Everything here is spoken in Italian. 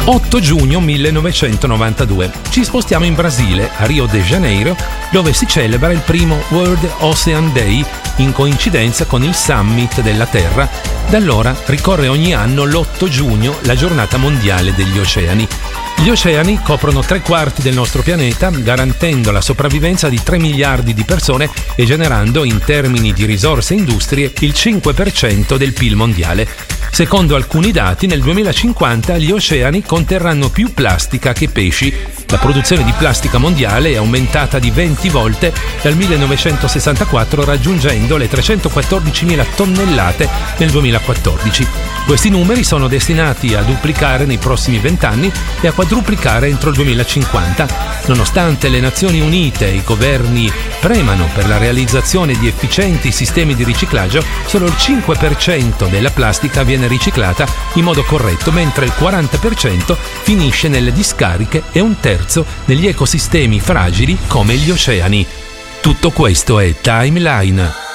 8 giugno 1992. Ci spostiamo in Brasile, a Rio de Janeiro, dove si celebra il primo World Ocean Day in coincidenza con il Summit della Terra. Da allora ricorre ogni anno l'8 giugno la giornata mondiale degli oceani. Gli oceani coprono 3/4 del nostro pianeta, garantendo la sopravvivenza di 3 miliardi di persone e generando, in termini di risorse e industrie, il 5% del PIL mondiale. Secondo alcuni dati, nel 2050 gli oceani conterranno più plastica che pesci. La produzione di plastica mondiale è aumentata di 20 volte dal 1964, raggiungendo le 314.000 tonnellate nel 2014. Questi numeri sono destinati a duplicare nei prossimi 20 anni e a quadruplicare entro il 2050. Nonostante le Nazioni Unite e i governi premano per la realizzazione di efficienti sistemi di riciclaggio, solo il 5% della plastica viene riciclata in modo corretto, mentre il 40% finisce nelle discariche e 1/3 negli ecosistemi fragili come gli oceani. Tutto questo è Timeline.